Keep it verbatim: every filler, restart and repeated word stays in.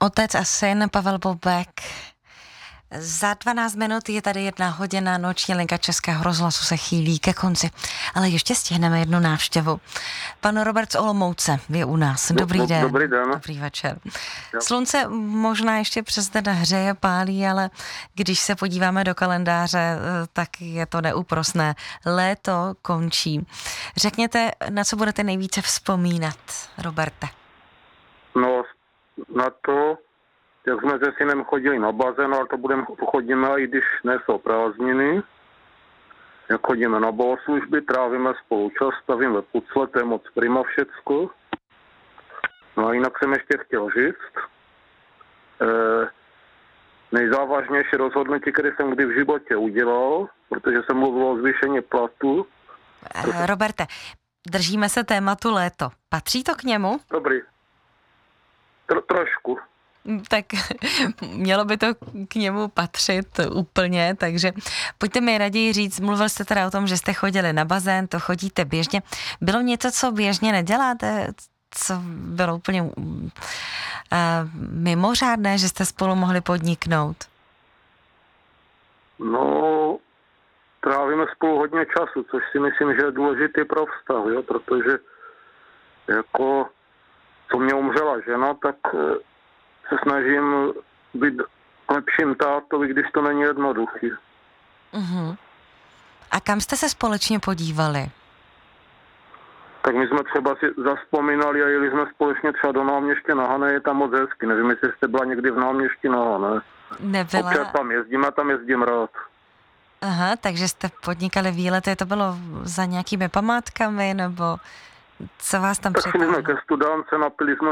Otec a syn Pavel Bobek. Za dvanáct minut je tady jedna hodina, noční linka Českého rozhlasu se chýlí ke konci, ale ještě stihneme jednu návštěvu. Pan Robert z Olomouce je u nás. Dobrý do, den. Dobrý den. Dobrý večer. Jo. Slunce možná ještě přes den hřeje, pálí, ale když se podíváme do kalendáře, tak je to neúprosné. Léto končí. Řekněte, na co budete nejvíce vzpomínat, Roberte? No, na to, jak jsme se synem chodili na bazén, ale to budeme, chodíme, i když nejsou prázdniny. Jak chodíme na bohoslužby, trávíme spolu čas, stavíme pucle, to je moc prima všecko. No a jinak jsem ještě chtěl říct, e, nejzávažnější rozhodnutí, které jsem kdy v životě udělal, protože jsem mluvil o zvýšení platu. E, Roberte, držíme se tématu léto. Patří to k němu? Dobrý. Tro, trošku. Tak mělo by to k němu patřit úplně, takže pojďte mi raději říct, mluvil jste teda o tom, že jste chodili na bazén, to chodíte běžně. Bylo něco, co běžně neděláte, co bylo úplně uh, mimořádné, že jste spolu mohli podniknout? No, trávíme spolu hodně času, což si myslím, že je důležitý pro vztah, jo, protože jako co mě umřela žena, tak se snažím být lepším tátovi, když to není jednoduchý. Uh-huh. A kam jste se společně podívali? Tak my jsme třeba si zavzpomínali a jeli jsme společně třeba do Náměště na Hané, je tam moc hezky. Nevím, jestli jste byla někdy v Náměšti na Hané. Nebyla. Občas tam jezdím a tam jezdím rád. Aha, takže jste podnikali výlety, to bylo za nějakými památkami, nebo co vás tam přitáhlo? Tak jsme ke studánce, napili jsme